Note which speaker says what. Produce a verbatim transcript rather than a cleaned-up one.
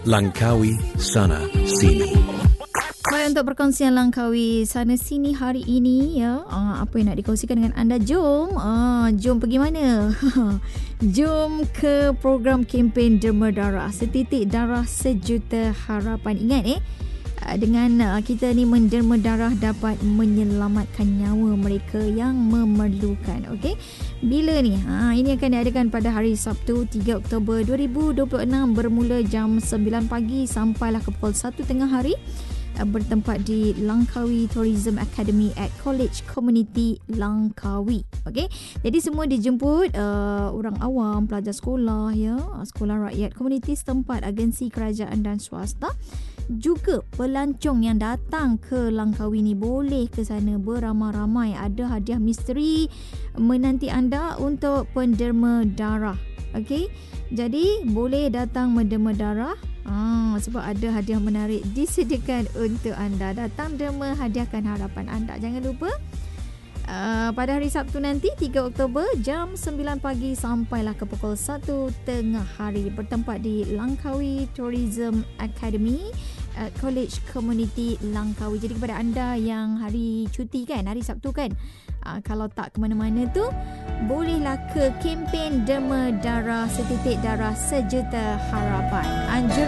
Speaker 1: Langkawi Sana Sini.
Speaker 2: Baik, untuk perkongsian Langkawi sana sini hari ini ya, uh, apa yang nak dikongsikan dengan anda, jom uh, jom pergi mana? Jom ke program kempen Derma Darah, Setitik Darah Sejuta Harapan. Ingat eh, uh, dengan uh, kita ni menderma darah dapat menyelamatkan nyawa mereka yang memerlukan. Okey, bila ni? Ha, ini akan diadakan pada hari Sabtu tiga Oktober dua ribu dua puluh enam bermula jam sembilan pagi sampailah ke pukul satu tengah hari. Bertempat di Langkawi Tourism Academy at College Community Langkawi. Okey, jadi semua dijemput uh, orang awam, pelajar sekolah ya, sekolah rakyat, komuniti setempat, agensi kerajaan dan swasta. Juga pelancong yang datang ke Langkawi ni boleh ke sana beramai-ramai. Ada hadiah misteri menanti anda untuk penderma darah. Okey, jadi boleh datang menderma darah. Ah, sebab ada hadiah menarik disediakan untuk anda. Datang derma, hadiahkan harapan anda. Jangan lupa uh, pada hari Sabtu nanti tiga Oktober jam sembilan pagi sampailah ke pukul satu tengah hari. Bertempat di Langkawi Tourism Academy uh, College Community Langkawi. Jadi kepada anda yang hari cuti kan, hari Sabtu kan, uh, kalau tak ke mana-mana tu, bolehlah ke kempen Derma Darah Setitik Darah Sejuta Harapan. Anjur